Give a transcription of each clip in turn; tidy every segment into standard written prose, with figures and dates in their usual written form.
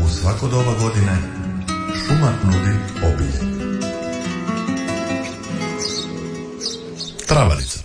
u svako doba godine šuma nudi obilje. Travarica.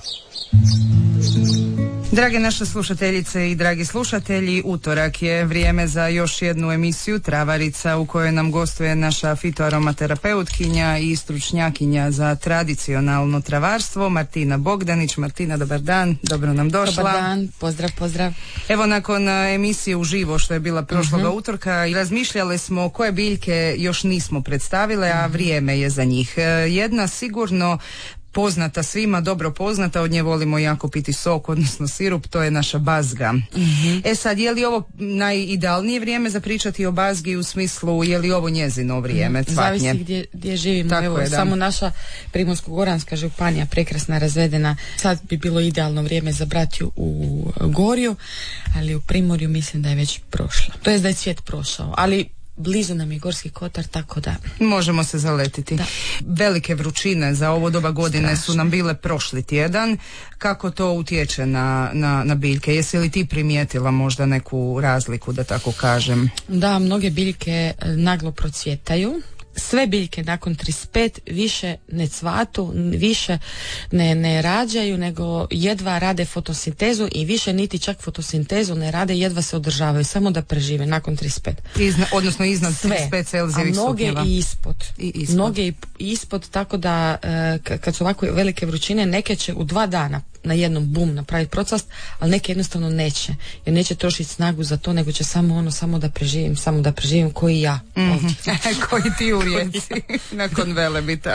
Drage naše slušateljice i dragi slušatelji, utorak je vrijeme za još jednu emisiju Travarica u kojoj nam gostuje naša fitoaromaterapeutkinja i stručnjakinja za tradicionalno travarstvo Martina Bogdanić. Martina, dobar dan, dobro nam došla. Dobar dan, pozdrav. Evo, nakon emisije uživo što je bila prošloga utorka, i razmišljale smo koje biljke još nismo predstavile, a vrijeme je za njih. Jedna sigurno poznata svima, dobro poznata, od nje volimo jako piti sok, odnosno sirup, to je naša bazga. E sad, je li ovo najidealnije vrijeme za pričati o bazgi u smislu, je li ovo njezino vrijeme cvatnje? Zavisi gdje živimo. Tako evo, je, da. Samo naša Primorsko-goranska županija prekrasna, razvedena. Sad bi bilo idealno vrijeme za bratju u Gorju, ali u Primorju mislim da je već prošla. To je da je cvijet prošao, ali blizu nam je Gorski kotar, tako da možemo se zaletiti. Da. Velike vrućine za ovo doba godine su nam bile prošli tjedan. Kako to utječe na biljke? Jesi li ti primijetila možda neku razliku, da tako kažem? Da, mnoge biljke naglo procvjetaju. Sve biljke nakon 35 više ne cvatu, više ne rađaju, nego jedva rade fotosintezu i više niti čak fotosintezu ne rade, jedva se održavaju, samo da prežive nakon 35. Odnosno iznad sve. 35 Celzijevih stupnjeva. A mnoge i ispod. Mnoge i ispod, tako da kad su ovako velike vrućine, neke će u 2 dana na jednom bum napraviti procvast, ali neke jednostavno neće, jer neće trošiti snagu za to, nego će samo da preživim koji ja ovdje. Koji ti u Rijeci nakon Velebita.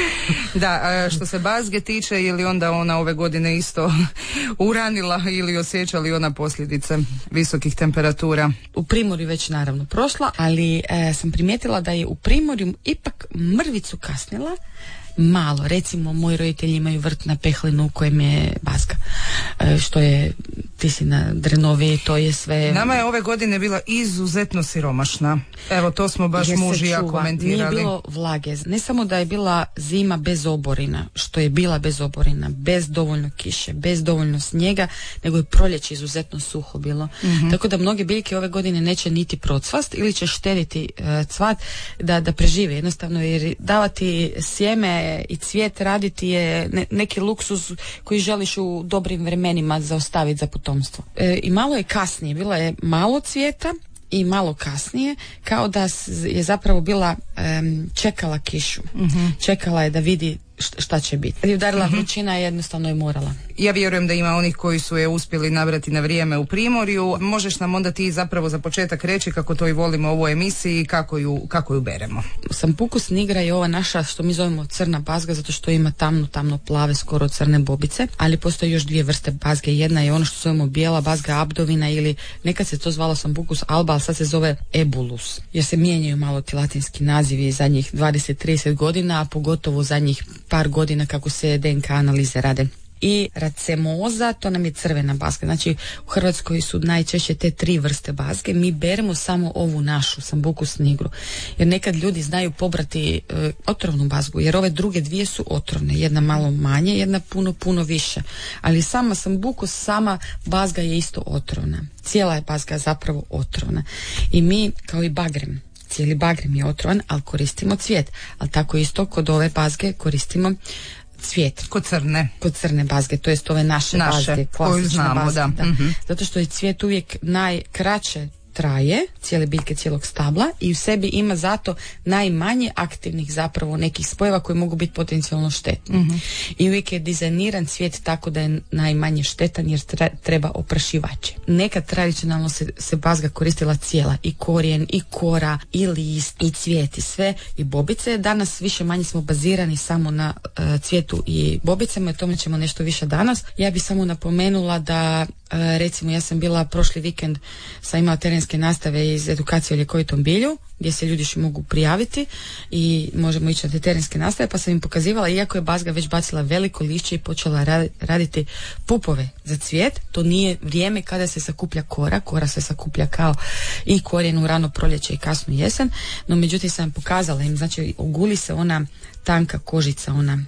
Da, što se bazge tiče, ili onda ona ove godine isto uranila ili osjećali ona posljedice visokih temperatura? U Primorju već naravno prošla, ali sam primijetila da je u Primorju ipak mrvicu kasnila. Malo, recimo moji roditelji imaju vrt na Pehlinu u kojem je bazga, što je, ti si na Drenovi, to je sve. Nama je ove godine bila izuzetno siromašna. Evo, to smo baš muž i ja komentirali. Nije bilo vlage, ne samo da je bila zima bez oborina, što je bila bez oborina, bez dovoljno kiše, bez dovoljno snijega, nego je proljeće izuzetno suho bilo. Tako da mnoge biljke ove godine neće niti procvast ili će štediti cvat da prežive, jednostavno, jer davati sjeme i cvijet raditi je neki luksuz koji želiš u dobrim vremenima zaostaviti za potomstvo. I malo je kasnije, bilo je malo cvijeta i malo kasnije, kao da je zapravo bila čekala kišu. Čekala je da vidi šta će biti. Kad je udarila vrućina, jednostavno je morala. Ja vjerujem da ima onih koji su je uspjeli nabrati na vrijeme u Primorju. Možeš nam onda ti zapravo za početak reći kako to i volimo u ovoj emisiji i kako ju beremo? Sambucus nigra je ova naša, što mi zovemo crna bazga, zato što ima tamno plave, skoro crne bobice, ali postoje još 2 vrste bazge. Jedna je ono što zovemo bijela bazga abdovina, ili nekad se to zvalo Sambucus alba, ali sad se zove ebulus, jer se mijenjaju malo ti latinski nazivi zadnjih 20-30 godina, a pogotovo zadnjih par godina kako se DNK analize rade. I racemoza, to nam je crvena bazga. Znači, u Hrvatskoj su najčešće te 3 vrste bazge. Mi beremo samo ovu našu, Sambucus nigru. Jer nekad ljudi znaju pobrati otrovnu bazgu, jer ove druge 2 su otrovne. Jedna malo manje, jedna puno više. Ali sama Sambucus, sama bazga je isto otrovna. Cijela je bazga zapravo otrovna. I mi, kao i bagrem, cijeli bagrem je otrovan, ali koristimo cvijet. Ali tako isto kod ove bazge koristimo cvijet. Kod crne bazge, to jest ove naše bazge, koju znamo, bazge, da. Zato što je cvijet uvijek najkraće traje, cijele biljke cijelog stabla, i u sebi ima zato najmanje aktivnih zapravo nekih spojeva koji mogu biti potencijalno štetni. I uvijek je dizajniran cvijet tako da je najmanje štetan, jer treba oprašivače. Nekad tradicionalno se bazga koristila cijela, i korijen, i kora, i list, i cvijet, i sve, i bobice. Danas više manje smo bazirani samo na cvijetu i bobicama, o tome ćemo nešto više danas. Ja bi samo napomenula da recimo, ja sam bila prošli vikend, sam imala terenske nastave iz edukacije o ljekovitom bilju, gdje se ljudi mogu prijaviti i možemo ići na te terenske nastave, pa sam im pokazivala, iako je bazga već bacila veliko lišće i počela raditi pupove za cvijet, to nije vrijeme kada se sakuplja kora se sakuplja kao i korijen u rano proljeće i kasnu jesen, no međutim sam pokazala im, znači oguli se ona tanka kožica, ona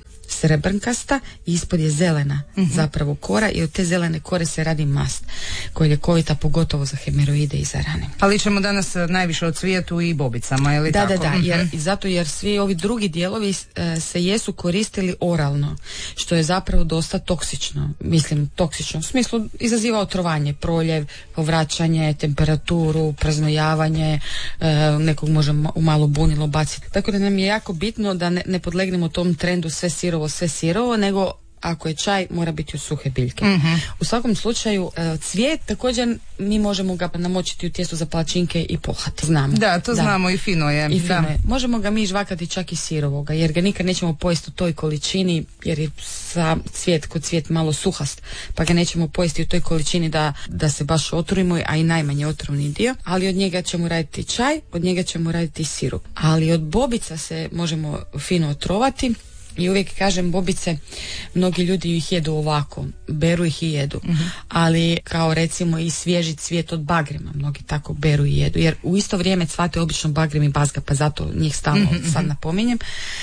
srebrnkasta i ispod je zelena zapravo kora i od te zelene kore se radi mast koja je ljekovita pogotovo za hemoroide i za rane. Ali ćemo danas najviše o cvijetu i bobicama, je li tako? Da, zato jer svi ovi drugi dijelovi se jesu koristili oralno, što je zapravo dosta toksično. Mislim, toksično u smislu izaziva otrovanje, proljev, povraćanje, temperaturu, praznojavanje, nekog može malo bunilo baciti. Tako da nam je jako bitno da ne podlegnemo tom trendu sve sirovo, nego ako je čaj, mora biti u suhe biljke. U svakom slučaju, cvijet također mi možemo ga namočiti u tijesto za palačinke i pohati. Znamo. Da, to znamo i fino je. Možemo ga mi žvakati čak i sirovoga, jer ga nikad nećemo pojesti u toj količini, jer je kod cvijet malo suhast, pa ga nećemo pojesti u toj količini da se baš otrujemo, a i najmanje otrovni dio. Ali od njega ćemo raditi čaj, od njega ćemo raditi sirup. Ali od bobica se možemo fino otrovati. I uvijek kažem, bobice, mnogi ljudi ih jedu ovako, beru ih i jedu, ali kao recimo i svježi cvijet od bagrema, mnogi tako beru i jedu, jer u isto vrijeme cvate obično bagrem i bazga, pa zato njih stalno sad napominjem.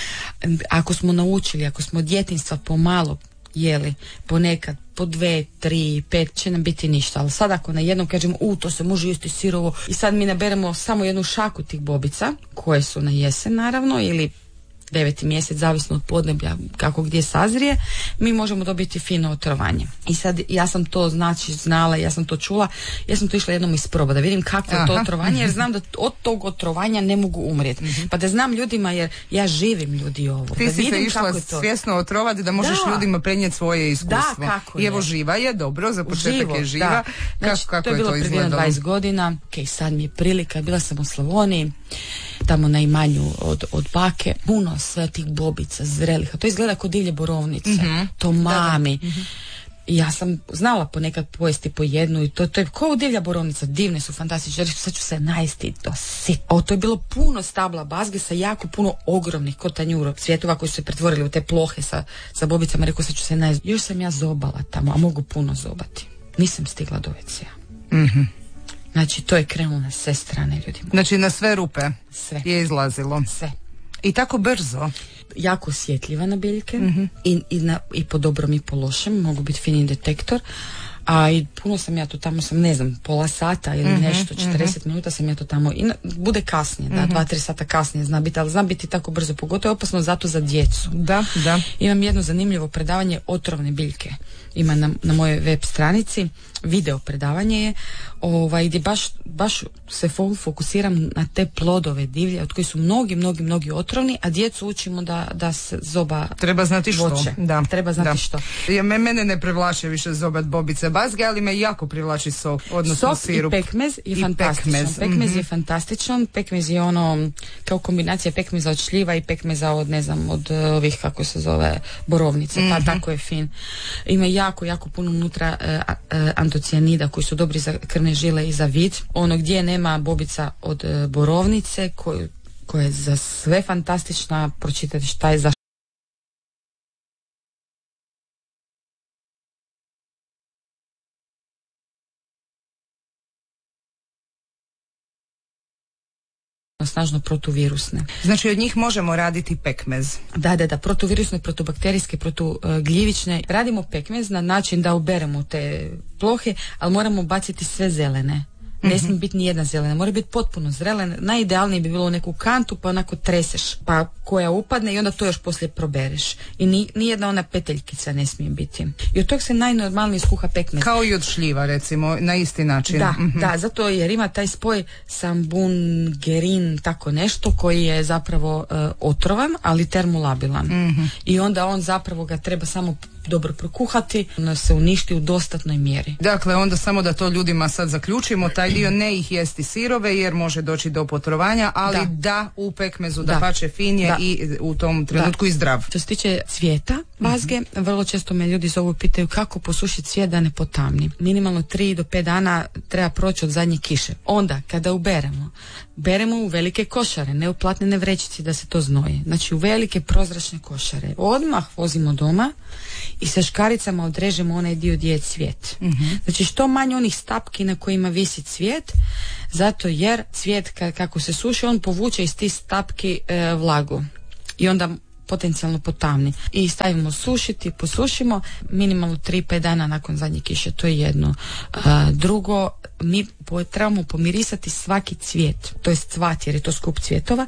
Ako smo naučili, ako smo od djetinjstva pomalo jeli, ponekad po 2, 3, 5 će nam biti ništa, ali sad ako na jednom kažemo to se može jesti sirovo i sad mi naberemo samo jednu šaku tih bobica, koje su na jesen naravno, ili 9. mjesec, zavisno od podneblja kako gdje sazrije, mi možemo dobiti fino otrovanje. I sad ja sam to znala, ja sam to čula, ja sam to išla jednom isprobati da vidim kako je to otrovanje, jer znam da od tog otrovanja ne mogu umrijeti. Pa da znam ljudima, jer ja živim ljudi ovo. Ti da si vidim se išla svjesno otrovati da možeš ljudima prenijeti svoje iskustvo. Da, kako I evo živa je, dobro, za početak je živa. Znači, kako je je to bilo izgledalo? prije 20 godina, sad mi je prilika, bila sam u Slavoniji, tamo na imanju od bake, puno sve tih bobica zrelih, a to izgleda kao divlje borovnice, to mami. I ja sam znala ponekad pojesti po jednu i to je kao divlja borovnica, divne su, fantastične, sad ću se najesti do sit. To je bilo puno stabla bazge sa jako puno ogromnih kotanjura, cvjetova koji su se pretvorili u te plohe sa bobicama, rekao sad ću se najesti. Još sam ja zobala tamo, a mogu puno zobati. Nisam stigla do WC-a. Znači, to je krenulo na sve strane ljudima. Znači, na sve rupe sve je izlazilo. Sve. I tako brzo. Jako osjetljiva na biljke i po dobrom i po lošem, mogu biti fini detektor. A i puno sam ja to tamo, ne znam, pola sata ili nešto, 40 minuta sam ja to tamo, i bude kasnije, 2-3 sata kasnije zna biti, ali zna biti tako brzo, pogotovo je opasno zato za djecu. Da. Imam jedno zanimljivo predavanje otrovne biljke, ima na mojoj web stranici, video predavanje je, gdje baš se fokusiram na te plodove divlje, od koji su mnogi otrovni, a djecu učimo da se zoba treba znati što. Voće. Da. Treba znati što. Mene ne privlače više zobat bobice bazge, ali me jako privlači sok, odnosno sirup. I pekmez je fantastičan. Pekmez je fantastičan. Pekmez je kao kombinacija pekmeza od šljiva i pekmeza od ovih, kako se zove, borovnice. Pa tako je fin. Ima jako puno unutra antocijanida koji su dobri za krvne žile i za vid. Gdje nema bobica od borovnice koja je za sve fantastična, pročitati šta je za snažno protuvirusne. Znači od njih možemo raditi pekmez. Da, protuvirusne, protubakterijske, protugljivične. Radimo pekmez na način da uberemo te plohe, ali moramo baciti sve zelene. Ne smije biti ni jedna zelena, mora biti potpuno zrelena. Najidealnije bi bilo u neku kantu, pa onako treseš, pa koja upadne i onda to još poslije probereš. I ni jedna ona peteljkica ne smije biti. I od tog se najnormalnije skuha pekmez. Kao i od šljiva, recimo, na isti način. Da, zato jer ima taj spoj sambungerin, tako nešto, koji je zapravo otrovan, ali termolabilan. I onda on zapravo ga treba samo dobro prokuhati, ono se uništi u dostatnoj mjeri. Dakle, onda samo da to ljudima sad zaključimo, taj dio ne ih jesti sirove jer može doći do potrovanja, ali da u pekmezu da pače finje i u tom trenutku i zdrav. Što se tiče cvijeta bazge, vrlo često me ljudi zovu, pitaju kako posušiti cvijet da ne potamni. Minimalno 3 do 5 dana treba proći od zadnje kiše. Onda, kada beremo u velike košare, ne u platnene vrećici da se to znoji. Znači u velike prozračne košare. Odmah vozimo doma i sa škaricama odrežemo onaj dio gdje je cvijet. Znači što manje onih stapki na kojima visi cvijet, zato jer cvijet kako se suši, on povuče iz tih stapki vlagu. I onda potencijalno potamni. I stavimo sušiti, posušimo minimalno 3-5 dana nakon zadnje kiše, to je jedno. Drugo, mi trebamo pomirisati svaki cvijet, to je cvat jer je to skup cvjetova,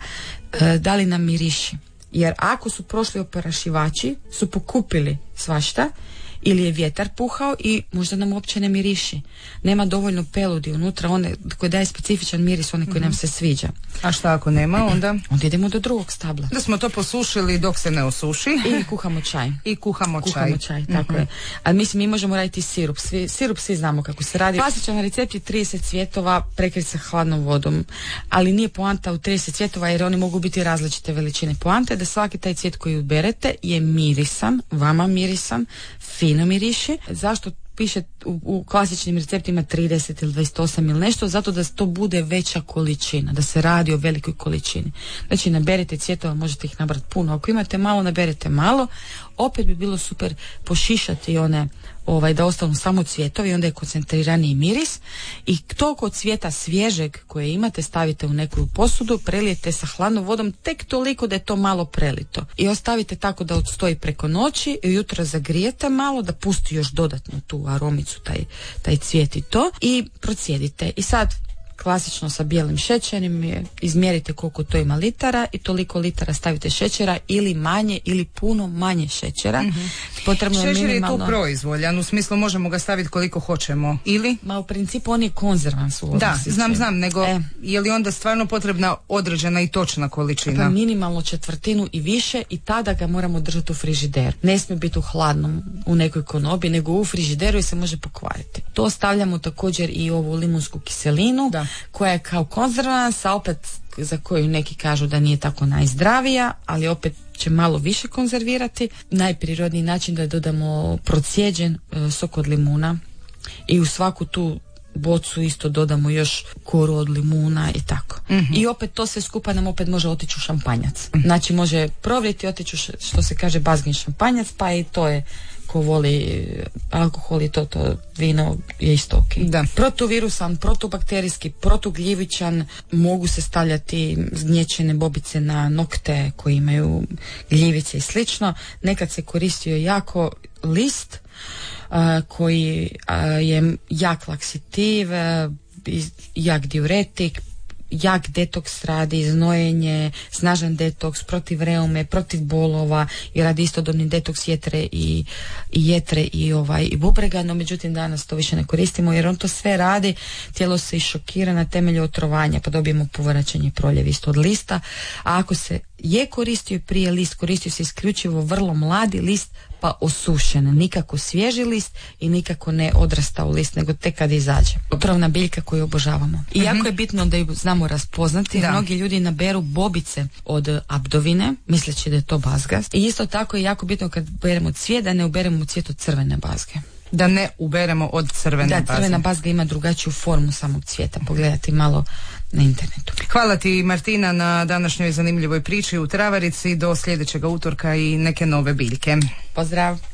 da li nam miriši. Jer ako su prošli operašivači, su pokupili svašta, ili je vjetar puhao i možda nam uopće ne miriši. Nema dovoljno peludi unutra, one koje daje specifičan miris, one koji nam se sviđa. A šta ako nema, onda? Onda idemo do drugog stabla. Da smo to posušili dok se ne osuši. I kuhamo čaj. Kuhamo čaj, tako je. Ali mislim, mi možemo raditi sirup. Sirup svi znamo kako se radi. Klasičan recept je 30 cvjetova prekriti sa hladnom vodom. Ali nije poanta u 30 cvjetova jer oni mogu biti različite veličine. Poanta je da svaki taj cvijet koji uberete je mirisan, vama mirisan, fino miriši. Zašto piše u klasičnim receptima 30 ili 28 ili nešto? Zato da to bude veća količina, da se radi o velikoj količini. Znači, naberete cvjetova, možete ih nabrati puno. Ako imate malo, naberete malo. Opet bi bilo super pošišati one, da ostanu samo cvjetovi, onda je koncentriraniji miris. I toliko cvijeta svježeg koje imate stavite u neku posudu, prelijete sa hladnom vodom tek toliko da je to malo prelito. I ostavite tako da odstoji preko noći i ujutro zagrijete malo da pusti još dodatno tu aromicu, taj cvijet i to. I procijedite. I sad klasično sa bijelim šećerom izmjerite koliko to ima litara i toliko litara stavite šećera ili manje ili puno manje šećera. Potrebno je šećer minimalno... je tu proizvoljan, u smislu možemo ga staviti koliko hoćemo, ili? Ma u principu on je konzervans u Da, znam, nego je li onda stvarno potrebna određena i točna količina? Pa minimalno četvrtinu i više i tada ga moramo držati u frižideru. Ne smije biti u hladnom u nekoj konobi, nego u frižideru i se može pokvariti. To stavljamo također i ovu limunsku kiselinu, koja je kao konzervans, a opet za koju neki kažu da nije tako najzdravija, ali opet će malo više konzervirati. Najprirodniji način da dodamo procijeđen sok od limuna i u svaku tu bocu isto dodamo još koru od limuna i tako. I opet to sve skupa nam opet može otići u šampanjac. Znači može provrijeti, otići u što se kaže bazgin šampanjac, pa i to je ko voli alkohol i to vino je isto ok. Da. Protuvirusan, protubakterijski, protugljivičan, mogu se stavljati zgnječene bobice na nokte koji imaju gljivice i slično. Nekad se koristio jako list koji je jak laksitiv, jak diuretik, jak detoks, radi znojenje, snažan detoks, protiv reume, protiv bolova i radi istodobni detoks jetre i bubrega, no međutim danas to više ne koristimo jer on to sve radi, tijelo se išokira na temelju otrovanja pa dobijemo povraćanje i proljev isto od lista, a ako se je koristio prije list, koristio se isključivo vrlo mladi list pa osušen, nikako svježi list i nikako ne odrastao list, nego tek kad izađe. Otrovna biljka koju obožavamo. I jako je bitno da ju znamo razpoznati. Mnogi ljudi naberu bobice od abdovine, misleći da je to bazgast. I isto tako je jako bitno kad beremo cvijet, da ne uberemo cvijet od crvene bazge. Da ne uberemo od crvene bazge. Da, crvena bazga ima drugačiju formu samog cvijeta. Pogledati malo na internetu. Hvala ti, Martina, na današnjoj zanimljivoj priči u Travarici. Do sljedećega utorka i neke nove biljke. Pozdrav!